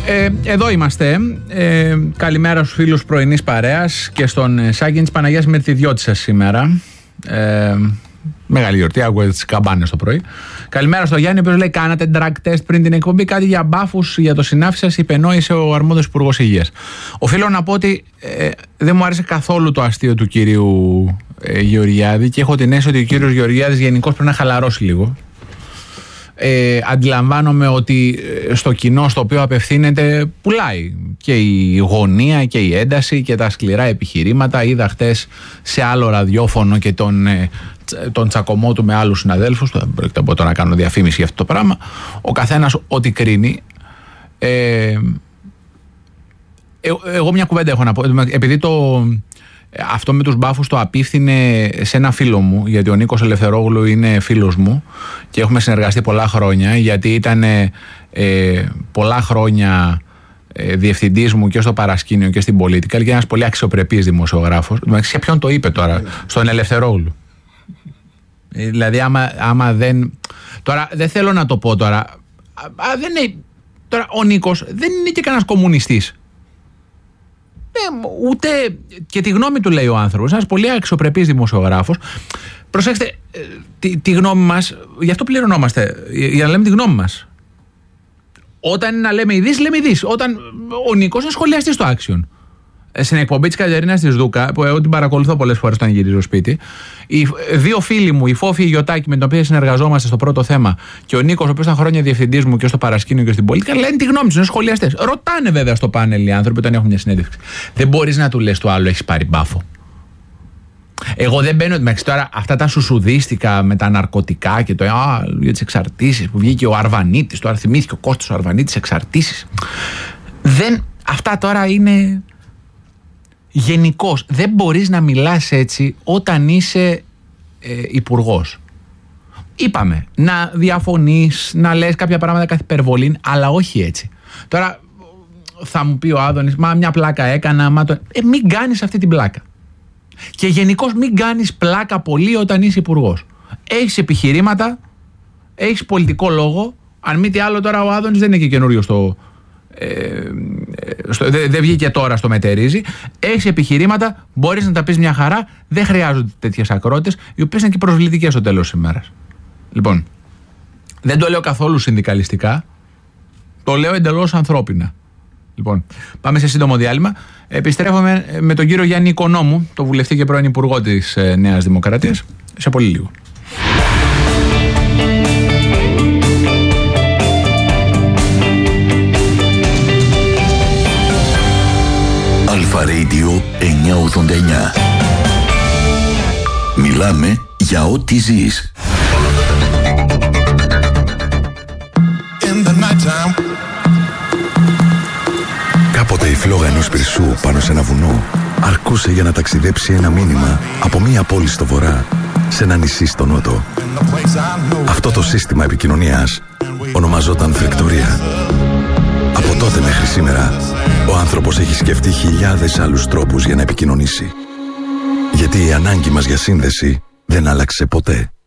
Εδώ είμαστε. Καλημέρα στους φίλους πρωινής παρέας και στον Σάκη της Παναγιάς Μερτιδιώτη σας σήμερα. Μεγάλη γιορτή, άκουγα τις καμπάνες το πρωί. Καλημέρα στο Γιάννη, ο οποίος λέει: κάνατε drug test πριν την εκπομπή? Κάτι για μπάφους για το συνάφι σας υπενόησε ο αρμόδιος Υπουργός Υγείας. Οφείλω να πω ότι δεν μου άρεσε καθόλου το αστείο του κυρίου Γεωργιάδη και έχω την αίσθηση ότι ο κύριος Γεωργιάδης γενικώς πρέπει να χαλαρώσει λίγο. Αντιλαμβάνομαι ότι στο κοινό στο οποίο απευθύνεται πουλάει και η γωνία και η ένταση και τα σκληρά επιχειρήματα. Είδα χτες σε άλλο ραδιόφωνο και τον τσακωμό του με άλλους συναδέλφους. Δεν πρόκειται από το να κάνω διαφήμιση για αυτό το πράγμα. Ο καθένας ό,τι κρίνει. Εγώ μια κουβέντα έχω να πω. Επειδή αυτό με τους μπάφους το απίφθινε σε ένα φίλο μου, γιατί ο Νίκος Ελευθερόγλου είναι φίλος μου και έχουμε συνεργαστεί πολλά χρόνια, γιατί ήταν πολλά χρόνια διευθυντής μου και στο παρασκήνιο και στην Political και ένας πολύ αξιοπρεπής δημοσιογράφος. Σε ποιον το είπε τώρα? Στον Ελευθερόγλου. Δηλαδή άμα δεν... Τώρα δεν θέλω να το πω τώρα. Τώρα ο Νίκος δεν είναι και κανένας κομμουνιστής. Ούτε και τη γνώμη του λέει ο άνθρωπος. Ένας πολύ αξιοπρεπής δημοσιογράφος. Προσέξτε, τη γνώμη μας, γι' αυτό πληρωνόμαστε, για να λέμε τη γνώμη μας. Όταν είναι να λέμε ειδήσεις, λέμε ειδήσεις. Όταν ο Νίκος είναι σχολιαστής στο Action. Στην εκπομπή της Κατερίνας της Δούκα, που εγώ την παρακολουθώ πολλές φορές όταν γυρίζω σπίτι, οι δύο φίλοι μου, η Φόφη Γιωτάκη, με την οποία συνεργαζόμαστε στο πρώτο θέμα, και ο Νίκος, ο οποίος ήταν χρόνια διευθυντής μου και στο παρασκήνιο και στην Πολιτικά, λένε τη γνώμη τους, είναι σχολιαστές. Ρωτάνε βέβαια στο πάνελ οι άνθρωποι όταν έχουν μια συνέντευξη. Δεν μπορείς να του λες το άλλο, έχεις πάρει μπάφο. Εγώ δεν μπαίνω μέχρι τώρα αυτά τα σουσουδίστικα με τα ναρκωτικά και για τις εξαρτήσεις που βγήκε ο Αρβανίτης, τώρα θυμήθηκε ο Κώστας ο Αρβανίτης, εξαρτήσεις. Αυτά τώρα είναι. Γενικώς δεν μπορείς να μιλάς έτσι όταν είσαι υπουργός. Είπαμε να διαφωνείς, να λες κάποια πράγματα καθ' υπερβολή, αλλά όχι έτσι. Τώρα θα μου πει ο Άδωνης, μα μια πλάκα έκανα, μην κάνεις αυτή την πλάκα. Και γενικώς μην κάνεις πλάκα πολύ όταν είσαι υπουργός. Έχεις επιχειρήματα, έχεις πολιτικό λόγο. Αν μη τι άλλο, τώρα ο Άδωνης δεν είναι και καινούριο δεν βγήκε τώρα στο μετερίζει. Έχεις επιχειρήματα, μπορείς να τα πεις μια χαρά. Δεν χρειάζονται τέτοιες ακρότητες, οι οποίες είναι και προσβλητικές στο τέλος της ημέρας. Λοιπόν, δεν το λέω καθόλου συνδικαλιστικά, το λέω εντελώς ανθρώπινα. Λοιπόν, πάμε σε σύντομο διάλειμμα. Επιστρέφουμε με τον κύριο Γιάννη Οικονόμου, το βουλευτή και πρώην υπουργό της Νέας Δημοκρατίας, σε πολύ λίγο. Αλφα Radio 989. Μιλάμε για ό,τι ζεις. Κάποτε η φλόγα ενός πυρσού πάνω σε ένα βουνό αρκούσε για να ταξιδέψει ένα μήνυμα από μία πόλη στο βορρά σε ένα νησί στο νότο. Αυτό το σύστημα επικοινωνίας ονομαζόταν φρεκτορία. Από τότε μέχρι σήμερα, ο άνθρωπος έχει σκεφτεί χιλιάδες άλλους τρόπους για να επικοινωνήσει. Γιατί η ανάγκη μας για σύνδεση δεν άλλαξε ποτέ.